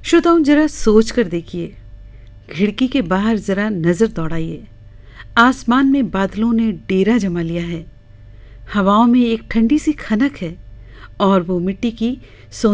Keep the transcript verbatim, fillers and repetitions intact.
श्रोताओं, जरा सोच कर देखिए, खिड़की के बाहर जरा नज़र दौड़ाइए। आसमान में बादलों ने डेरा जमा लिया है, हवाओं में एक ठंडी सी खनक है और वो मिट्टी की